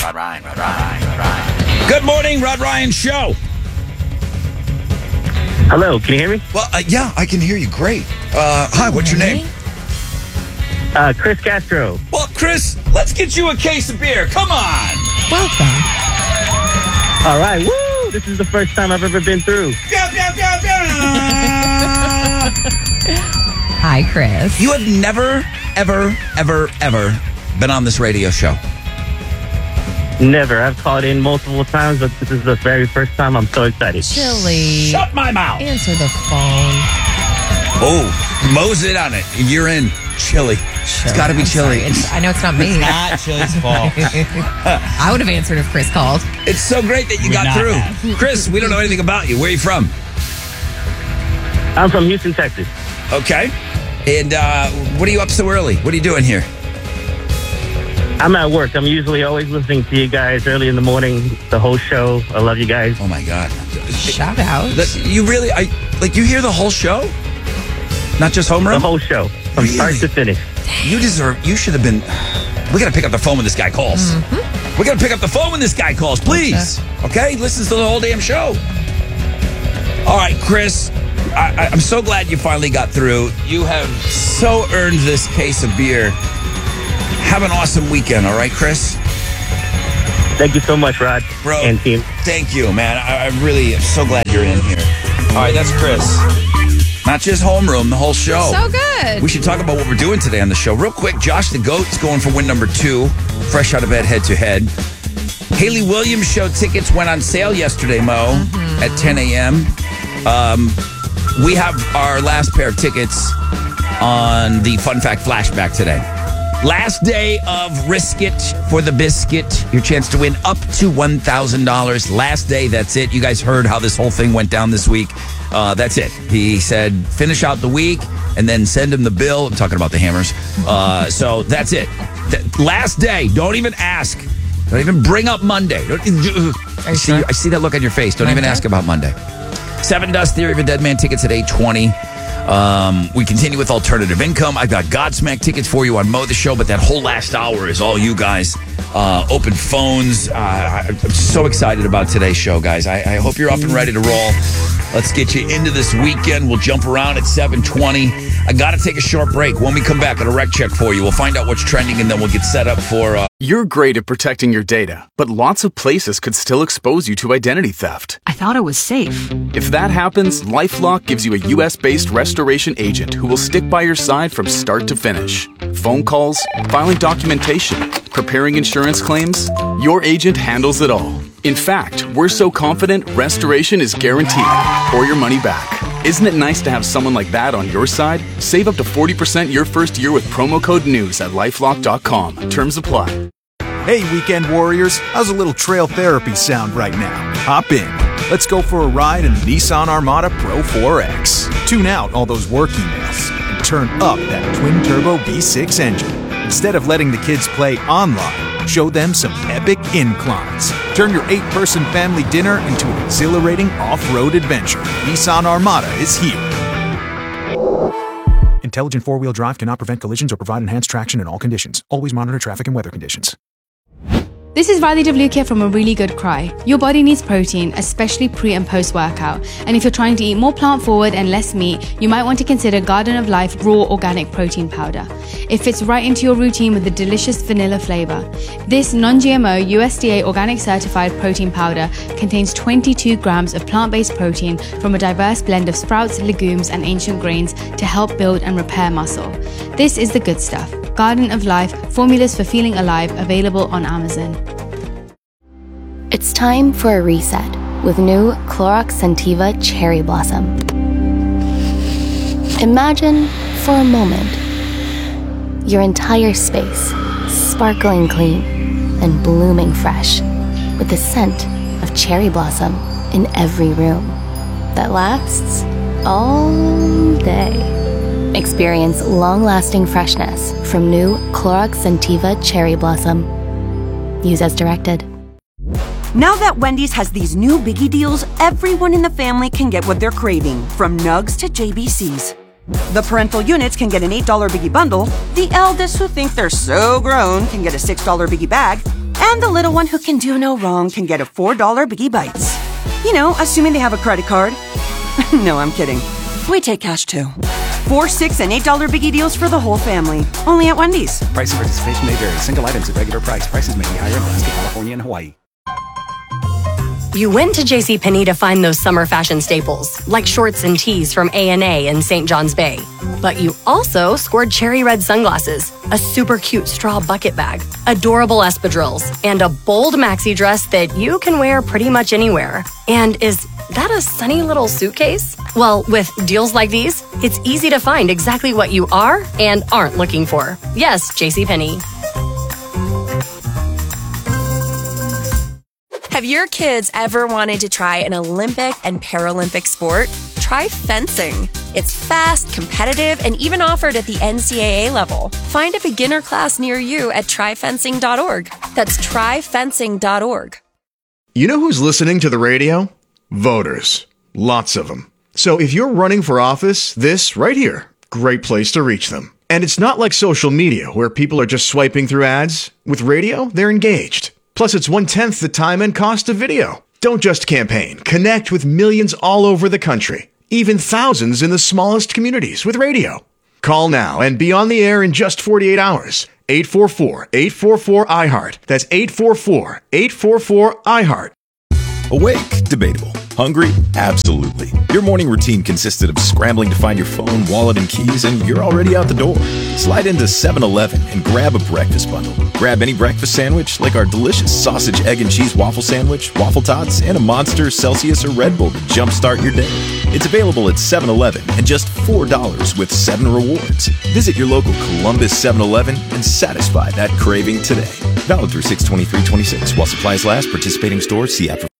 Good morning, Rod Ryan Show. Hello, can you hear me? Well, yeah, I can hear you. Great. Hi, what's your name? Chris Castro. Well, Chris, let's get you a case of beer. Come on. Welcome. All right, woo! This is the first time I've ever been through. Hi, Chris. You have never, ever been on this radio show. Never. I've called in multiple times, but this is the very first time. I'm so excited. Chili. Shut my mouth. Answer the phone. Oh, Mo's in on it. You're in. Chili. It's got to be chili. I know it's not me. Not Chili's fault. I would have answered if Chris called. It's so great that you got through. Chris, we don't know anything about you. Where are you from? I'm from Houston, Texas. Okay. And what are you up so early? What are you doing here? I'm at work. I'm usually always listening to you guys early in the morning, the whole show. I love you guys. Oh, my God. Shout out. You really, you hear the whole show? Not just Homeroom? The whole show, from start to finish. You should have been, we got to pick up the phone when this guy calls. Mm-hmm. We got to pick up the phone when this guy calls, please. Okay? Listens to the whole damn show. All right, Chris, I'm so glad you finally got through. You have so earned this case of beer. Have an awesome weekend, all right, Chris? Thank you so much, Rod. Bro, and team. Thank you, man. I really am so glad you're in here. All right, that's Chris. Not just Homeroom, the whole show. So good. We should talk about what we're doing today on the show. Real quick, Josh the Goat is going for win number 2, fresh out of bed, head-to-head. Haley Williams show tickets went on sale yesterday, Mo, at 10 a.m. We have our last pair of tickets on the Fun Fact Flashback today. Last day of Risk It for the Biscuit. Your chance to win up to $1,000. Last day, that's it. You guys heard how this whole thing went down this week. That's it. He said finish out the week and then send him the bill. I'm talking about the Hammers. So that's it. Last day. Don't even ask. Don't even bring up Monday. I see that look on your face. Don't even ask about Monday. 7 Dust Theory of a Dead Man tickets at 8:20. We continue with alternative income. I've got Godsmack tickets for you on Mo the Show, but that whole last hour is all you guys. Open phones. I'm so excited about today's show, guys. I hope you're up and ready to roll. Let's get you into this weekend. We'll jump around at 7:20. I got to take a short break. When we come back, got a rec check for you. We'll find out what's trending, and then we'll get set up for... You're great at protecting your data, but lots of places could still expose you to identity theft. I thought it was safe. If that happens, LifeLock gives you a U.S.-based restoration agent who will stick by your side from start to finish. Phone calls, filing documentation, preparing insurance claims, your agent handles it all. In fact, we're so confident restoration is guaranteed or your money back. Isn't it nice to have someone like that on your side? Save up to 40% your first year with promo code NEWS at LifeLock.com. Terms apply. Hey, weekend warriors, how's a little trail therapy sound right now? Hop in. Let's go for a ride in the Nissan Armada Pro 4X. Tune out all those work emails and turn up that twin-turbo V6 engine. Instead of letting the kids play online, show them some epic inclines. Turn your 8-person family dinner into an exhilarating off-road adventure. Nissan Armada is here. Intelligent four-wheel drive cannot prevent collisions or provide enhanced traction in all conditions. Always monitor traffic and weather conditions. This is Radhi Devlukia from A Really Good Cry. Your body needs protein, especially pre and post workout. And if you're trying to eat more plant forward and less meat, you might want to consider Garden of Life Raw Organic Protein Powder. It fits right into your routine with the delicious vanilla flavor. This non-GMO USDA organic certified protein powder contains 22 grams of plant-based protein from a diverse blend of sprouts, legumes, and ancient grains to help build and repair muscle. This is the good stuff. Garden of Life, formulas for feeling alive, available on Amazon. It's time for a reset with new Clorox Scentiva Cherry Blossom. Imagine, for a moment, your entire space sparkling clean and blooming fresh with the scent of cherry blossom in every room that lasts all day. Experience long-lasting freshness from new Clorox Scentiva Cherry Blossom. Use as directed. Now that Wendy's has these new biggie deals, everyone in the family can get what they're craving, from nugs to JBCs. The parental units can get an $8 biggie bundle, the eldest who think they're so grown can get a $6 biggie bag, And the little one who can do no wrong can get a $4 Biggie Bites. You know, assuming they have a credit card. No, I'm kidding. We take cash too. $4, $6, and $8 Biggie deals for the whole family. Only at Wendy's. Price and participation may vary. Single items at regular price. Prices may be higher in Alaska, California, and Hawaii. You went to JCPenney to find those summer fashion staples, like shorts and tees from A&A in St. John's Bay. But you also scored cherry red sunglasses, a super cute straw bucket bag, adorable espadrilles, and a bold maxi dress that you can wear pretty much anywhere. And is that a sunny little suitcase? Well, with deals like these, it's easy to find exactly what you are and aren't looking for. Yes, JCPenney. Have your kids ever wanted to try an Olympic and Paralympic sport? Try fencing. It's fast, competitive, and even offered at the NCAA level. Find a beginner class near you at tryfencing.org. That's tryfencing.org. You know who's listening to the radio? Voters. Lots of them. So if you're running for office, this right here, great place to reach them. And it's not like social media where people are just swiping through ads. With radio, they're engaged. Plus, it's 1/10 the time and cost of video. Don't just campaign. Connect with millions all over the country, even thousands in the smallest communities with radio. Call now and be on the air in just 48 hours. 844-844-IHEART. That's 844-844-IHEART. Awake? Debatable. Hungry? Absolutely. Your morning routine consisted of scrambling to find your phone, wallet, and keys, and you're already out the door. Slide into 7-Eleven and grab a breakfast bundle. Grab any breakfast sandwich, like our delicious sausage, egg, and cheese waffle sandwich, waffle tots, and a Monster, Celsius, or Red Bull to jumpstart your day. It's available at 7-Eleven and just $4 with 7 rewards. Visit your local Columbus 7-Eleven and satisfy that craving today. Valid through 6/23/26. While supplies last, participating stores, see app for.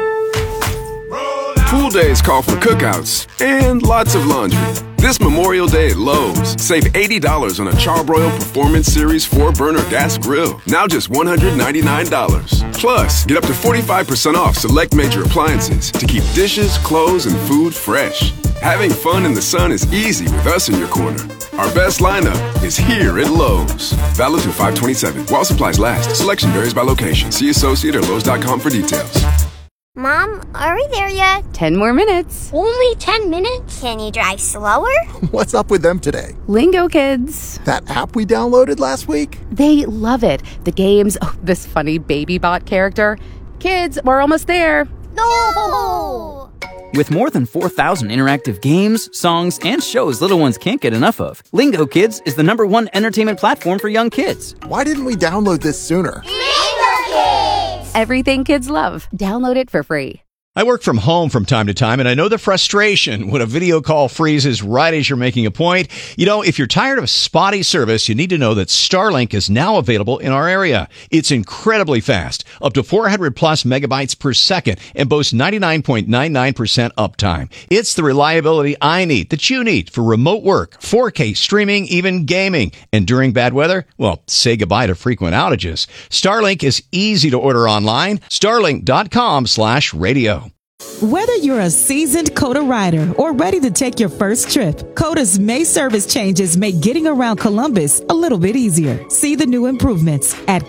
Pool days call for cookouts and lots of laundry. This Memorial Day at Lowe's, save $80 on a Charbroil Performance Series 4-burner gas grill. Now just $199. Plus, get up to 45% off select major appliances to keep dishes, clothes, and food fresh. Having fun in the sun is easy with us in your corner. Our best lineup is here at Lowe's. Valid through 5/27. While supplies last. Selection varies by location. See associate or Lowe's.com for details. Mom, are we there yet? 10 more minutes. Only 10 minutes? Can you drive slower? What's up with them today? Lingo Kids. That app we downloaded last week? They love it. The games, this funny baby bot character. Kids, we're almost there. No! With more than 4,000 interactive games, songs, and shows little ones can't get enough of, Lingo Kids is the #1 entertainment platform for young kids. Why didn't we download this sooner? Lingo Kids! Everything kids love. Download it for free. I work from home from time to time, and I know the frustration when a video call freezes right as you're making a point. You know, if you're tired of spotty service, you need to know that Starlink is now available in our area. It's incredibly fast, up to 400 plus megabytes per second, and boasts 99.99% uptime. It's the reliability I need, that you need, for remote work, 4K streaming, even gaming. And during bad weather, well, say goodbye to frequent outages. Starlink is easy to order online. Starlink.com/radio. Whether you're a seasoned Coda rider or ready to take your first trip, Coda's May service changes make getting around Columbus a little bit easier. See the new improvements at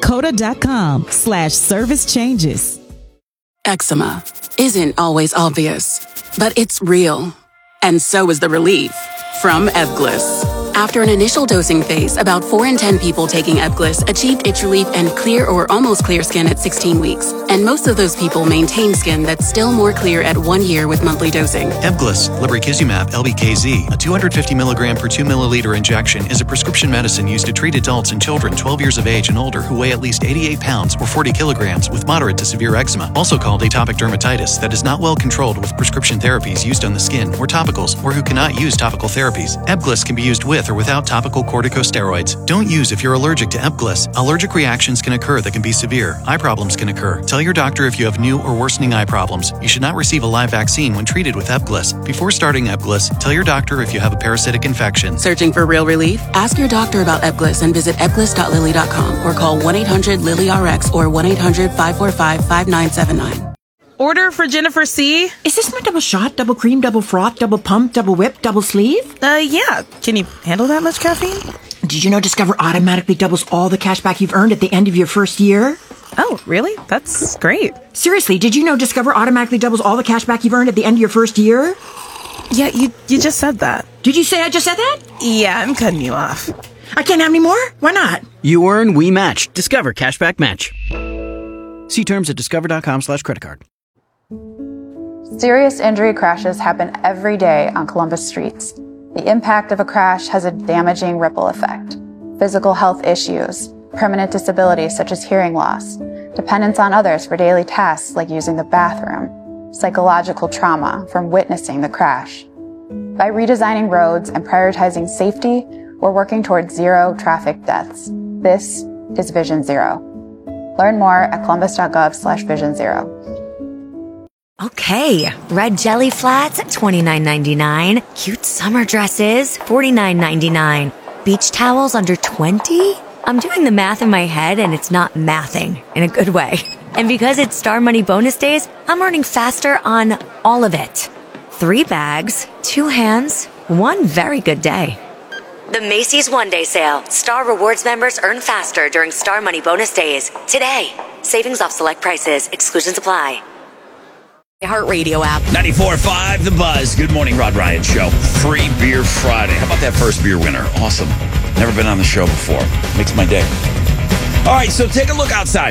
Coda.com/service changes. Eczema isn't always obvious, but it's real. And so is the relief from Ebglyss. After an initial dosing phase, about 4 in 10 people taking Ebglyss achieved itch relief and clear or almost clear skin at 16 weeks. And most of those people maintain skin that's still more clear at 1 year with monthly dosing. Ebglyss, lebrikizumab LBKZ, a 250 milligram per 2 milliliter injection, is a prescription medicine used to treat adults and children 12 years of age and older who weigh at least 88 pounds or 40 kilograms with moderate to severe eczema, also called atopic dermatitis, that is not well controlled with prescription therapies used on the skin or topicals, or who cannot use topical therapies. Ebglyss can be used with or without topical corticosteroids. Don't use if you're allergic to Ebglyss. Allergic reactions can occur that can be severe. Eye problems can occur. Tell your doctor if you have new or worsening eye problems. You should not receive a live vaccine when treated with Ebglyss. Before starting Ebglyss, tell your doctor if you have a parasitic infection. Searching for real relief? Ask your doctor about Ebglyss and visit ebglyss.lilly.com or call 1-800-LILY-RX or 1-800-545-5979. Order for Jennifer C. Is this my double shot, double cream, double froth, double pump, double whip, double sleeve? Yeah. Can you handle that much caffeine? Did you know Discover automatically doubles all the cash back you've earned at the end of your first year? Oh, really? That's great. Seriously, did you know Discover automatically doubles all the cash back you've earned at the end of your first year? Yeah, you just said that. Did you say I just said that? Yeah, I'm cutting you off. I can't have any more? Why not? You earn, we match. Discover Cashback Match. See terms at discover.com/creditcard. Serious injury crashes happen every day on Columbus streets. The impact of a crash has a damaging ripple effect. Physical health issues, permanent disabilities such as hearing loss, dependence on others for daily tasks like using the bathroom, psychological trauma from witnessing the crash. By redesigning roads and prioritizing safety, we're working towards zero traffic deaths. This is Vision Zero. Learn more at columbus.gov/Vision Zero. Okay, red jelly flats at $29.99. Cute summer dresses, $49.99. Beach towels under $20? I'm doing the math in my head and it's not mathing in a good way. And because it's Star Money bonus days, I'm earning faster on all of it. 3 bags, 2 hands, 1 very good day. The Macy's One Day Sale. Star Rewards members earn faster during Star Money bonus days. Today. Savings off select prices. Exclusions apply. Heart Radio app. 94.5 The Buzz. Good morning, Rod Ryan Show. Free Beer Friday. How about that first beer winner? Awesome. Never been on the show before. Makes my day. All right, so take a look outside.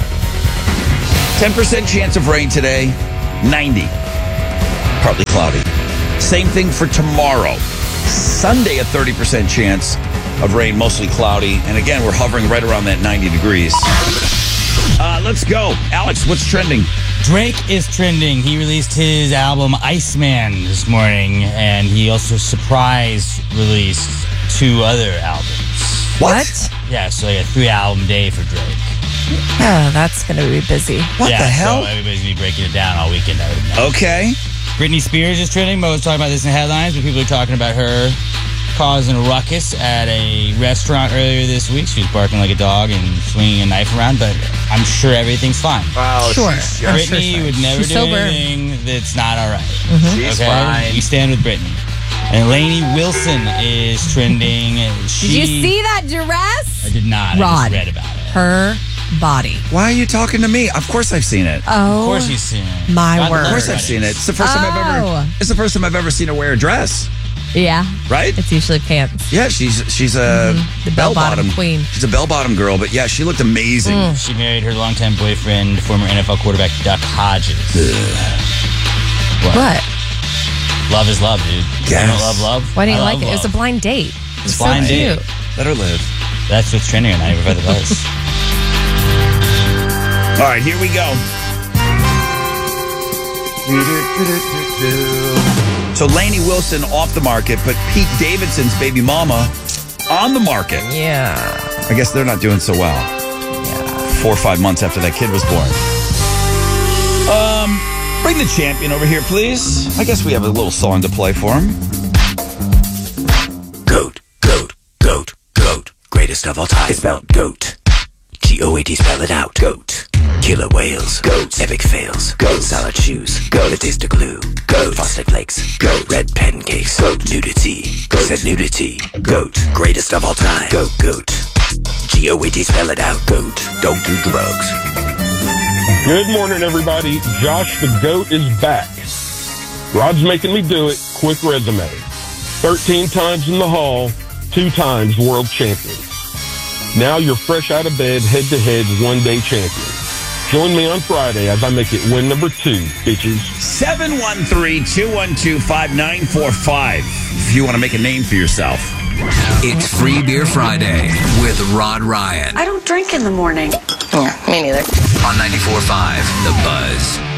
10% chance of rain today. 90. Partly cloudy. Same thing for tomorrow. Sunday, a 30% chance of rain, mostly cloudy. And again, we're hovering right around that 90 degrees. Let's go. Alex, what's trending? Drake is trending. He released his album Iceman this morning, and he also surprise released 2 other albums. What? Yeah, so like a 3-album day for Drake. Oh, that's going to be busy. What the hell? So everybody's going to be breaking it down all weekend, I would imagine. Okay. Britney Spears is trending. Mo was talking about this in the headlines, but people are talking about her causing a ruckus at a restaurant earlier this week. She was barking like a dog and swinging a knife around, but I'm sure everything's fine. Oh, sure. Britney would never do anything that's not all right. She's fine. We stand with Britney. And Lainey Wilson is trending. Did you see that dress? I did not. Rod. I just read about it. Her body. Why are you talking to me? Of course I've seen it. Oh, of course you've seen it. My word. Of course I've seen it. It's the first time I've ever seen her wear a dress. Yeah. Right? It's usually pants. Yeah, she's a the bell-bottom queen. She's a bell-bottom girl, but yeah, she looked amazing. She married her longtime boyfriend, former NFL quarterback Duck Hodges. What? Love is love, dude. Yes. You don't love love? Why didn't you I like love it? It was a love. blind date. It's a blind date. Cute. Let her live. That's what's trending on 95 The Buzz. All right, here we go. So Lainey Wilson off the market, but Pete Davidson's baby mama on the market. Yeah. I guess they're not doing so well. Yeah. 4 or 5 months after that kid was born. Bring the champion over here, please. I guess we have a little song to play for him. Goat, goat, goat, goat. Greatest of all time. It's spelled goat. G-O-A-T, spell it out. Goat. Killer whales. Goat. Epic fails. Goat. Solid shoes. Goat. The taste of glue. Goat. Frosted flakes. Goat. Red pancakes. Goat. Nudity. Goat. Said nudity. Goat. Greatest of all time. Goat, goat. G-O-A-T, spell it out. Goat. Don't do drugs. Good morning, everybody. Josh the GOAT is back. Rod's making me do it. Quick resume. 13 times in the hall, 2 times world champion. Now you're fresh out of bed, head-to-head, one-day champion. Join me on Friday as I make it win number 2, bitches. 713-212-5945 if you want to make a name for yourself. It's Free Beer Friday with Rod Ryan. I don't drink in the morning. Yeah, me neither. On 94.5 The Buzz.